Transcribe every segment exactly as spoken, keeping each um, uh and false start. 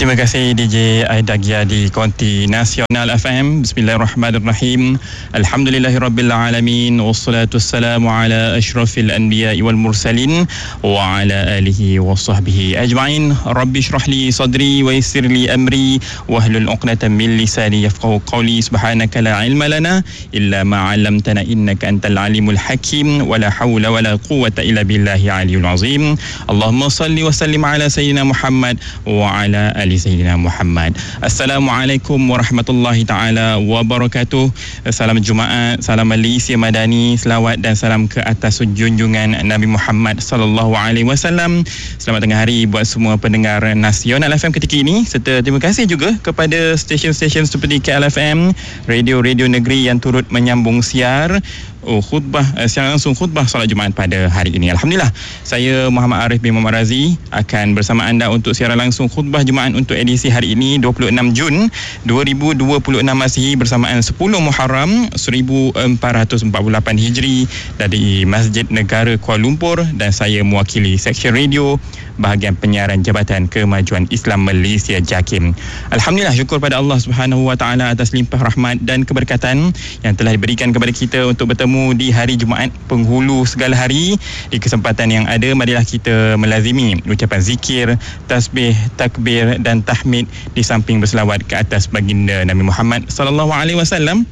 Terima kasih D J Aida Gia di Konti Nasional F M. Bismillahirrahmanirrahim. Alhamdulillahirrabbilalamin. Wassalatu wassalamu ala ashrafil anbiya'i wal mursalin wa ala alihi wa sahbihi ajma'in. Rabbi shrah li sadri wa yassir li amri wahlul 'uqdatam min lisani yafqahu qawli. Subhanaka la ilma lana illa ma 'allamtana innaka antal alimul hakim. Wala hawla wala quwwata illa billahi aliyul azim. Allahumma salli wa sallim ala sayyidina Muhammad wa ala alihi Sayyidina Muhammad. Assalamualaikum warahmatullahi taala wabarakatuh. Salam Jumaat, salam Malaysia Madani, selawat dan salam ke atas junjungan Nabi Muhammad sallallahu alaihi wasallam. Selamat tengah hari buat semua pendengar Nasional F M ketika ini, serta terima kasih juga kepada stesen-stesen seperti K L F M, radio-radio negeri yang turut menyambung siar Oh, khutbah uh, siaran langsung khutbah solat Jumaat pada hari ini. Alhamdulillah, saya Muhammad Arif bin Muhammad Razi akan bersama anda untuk siaran langsung khutbah Jumaat untuk edisi hari ini dua puluh enam Jun dua ribu dua puluh enam Masihi bersamaan sepuluh Muharram seribu empat ratus empat puluh lapan Hijri dari Masjid Negara Kuala Lumpur, dan saya mewakili Seksyen Radio bahagian penyiaran Jabatan Kemajuan Islam Malaysia JAKIM. Alhamdulillah, syukur pada Allah Subhanahu Wa Taala atas limpah rahmat dan keberkatan yang telah diberikan kepada kita untuk bertemu di hari Jumaat penghulu segala hari. Di kesempatan yang ada, marilah kita melazimi ucapan zikir, tasbih, takbir dan tahmid di samping berselawat ke atas baginda Nabi Muhammad sallallahu alaihi wasallam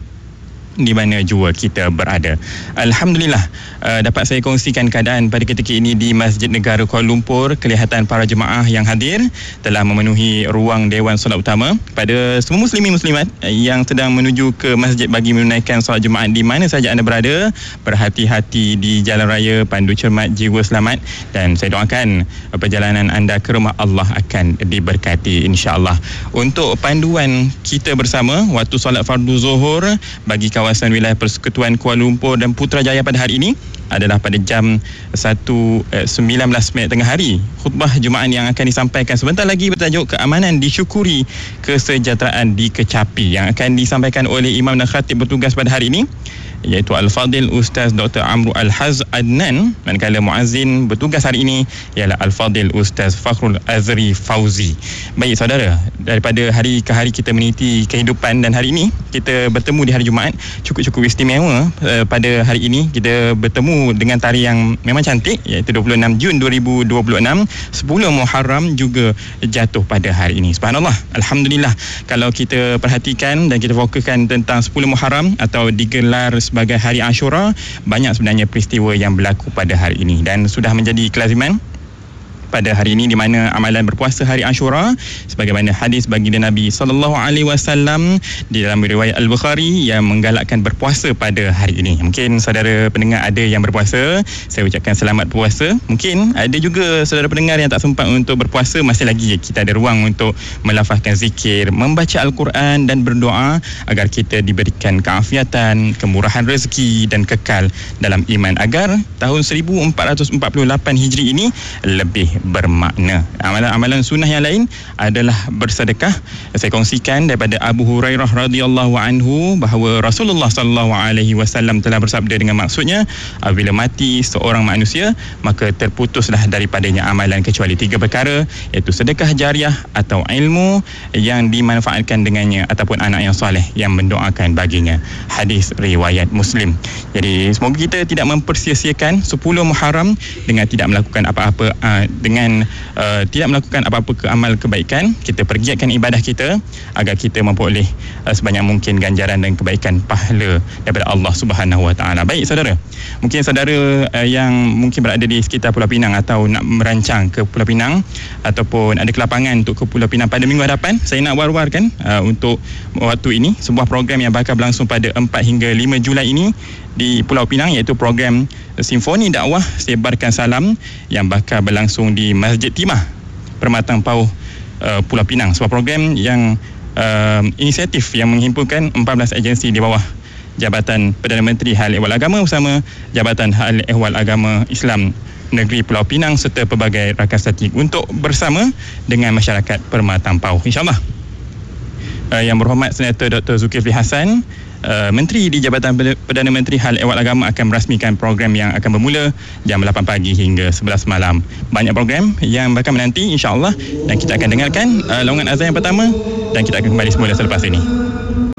di mana jua kita berada. Alhamdulillah, uh, dapat saya kongsikan keadaan pada ketika ini di Masjid Negara Kuala Lumpur. Kelihatan para jemaah yang hadir telah memenuhi ruang Dewan Solat Utama. Pada semua muslimin muslimat yang sedang menuju ke masjid bagi menunaikan solat Jumaat di mana saja anda berada, berhati-hati di jalan raya, pandu cermat, jiwa selamat, dan saya doakan perjalanan anda ke rumah Allah akan diberkati insya-Allah. Untuk panduan kita bersama waktu solat fardu zuhur bagi kawasan wilayah Persekutuan Kuala Lumpur dan Putrajaya pada hari ini adalah pada jam satu sembilan belas minit tengah hari. Khutbah Jumaat yang akan disampaikan sebentar lagi bertajuk Keamanan Disyukuri, Kesejahteraan Dikecapi, yang akan disampaikan oleh Imam dan Khatib bertugas pada hari ini, iaitu Al-Fadil Ustaz Doktor Amru Al-Haz Adnan, manakala muazzin bertugas hari ini ialah Al-Fadil Ustaz Fakhrul Azri Fauzi. Baik saudara, daripada hari ke hari kita meniti kehidupan, dan hari ini kita bertemu di hari Jumaat cukup-cukup istimewa. Uh, pada hari ini kita bertemu dengan tarikh yang memang cantik, iaitu dua puluh enam Jun dua ribu dua puluh enam, sepuluh Muharram juga jatuh pada hari ini. Subhanallah, Alhamdulillah, kalau kita perhatikan dan kita fokuskan tentang sepuluh Muharram atau digelar sebagai Hari Ashura, banyak sebenarnya peristiwa yang berlaku pada hari ini, dan sudah menjadi kelaziman pada hari ini di mana amalan berpuasa hari Ashura sebagaimana hadis baginda Nabi sallallahu alaihi wasallam di dalam riwayat Al-Bukhari yang menggalakkan berpuasa pada hari ini. Mungkin saudara pendengar ada yang berpuasa, saya ucapkan selamat puasa. Mungkin ada juga saudara pendengar yang tak sempat untuk berpuasa, masih lagi kita ada ruang untuk melafazkan zikir, membaca Al-Quran dan berdoa agar kita diberikan keafiatan, kemurahan rezeki dan kekal dalam iman, agar tahun seribu empat ratus empat puluh lapan Hijri ini lebih bermakna. Amalan-amalan sunnah yang lain adalah bersedekah. Saya kongsikan daripada Abu Hurairah radhiyallahu anhu bahawa Rasulullah sallallahu alaihi wasallam telah bersabda dengan maksudnya, apabila mati seorang manusia maka terputuslah daripadanya amalan kecuali tiga perkara, iaitu sedekah jariah atau ilmu yang dimanfaatkan dengannya ataupun anak yang soleh yang mendoakan baginya. Hadis riwayat Muslim. Jadi semoga kita tidak mempersia-siakan sepuluh Muharram dengan tidak melakukan apa-apa uh, dengan uh, tidak melakukan apa-apa ke amal kebaikan. Kita pergiatkan ibadah kita agar kita memperoleh uh, sebanyak mungkin ganjaran dan kebaikan pahala daripada Allah Subhanahu Wa Taala. Baik saudara, mungkin saudara uh, yang mungkin berada di sekitar Pulau Pinang atau nak merancang ke Pulau Pinang ataupun ada kelapangan untuk ke Pulau Pinang pada minggu hadapan, saya nak war-warkan uh, untuk waktu ini sebuah program yang bakal berlangsung pada empat hingga lima Julai ini di Pulau Pinang, iaitu program Simfoni Dakwah Sebarkan Salam yang bakal berlangsung di Masjid Timah, Permatang Pauh, uh, Pulau Pinang. Sebuah program yang uh, inisiatif yang menghimpunkan empat belas agensi di bawah Jabatan Perdana Menteri Hal Ehwal Agama bersama Jabatan Hal Ehwal Agama Islam Negeri Pulau Pinang serta pelbagai rakan statik untuk bersama dengan masyarakat Permatang Pauh. InsyaAllah. Uh, yang berhormat Senator Doktor Zulkifli Hasan uh, Menteri di Jabatan Perdana Menteri Hal Ehwal Agama akan merasmikan program yang akan bermula jam lapan pagi hingga sebelas malam. Banyak program yang bakal menanti insya-Allah, dan kita akan dengarkan uh, laungan azan yang pertama dan kita akan kembali semula selepas ini.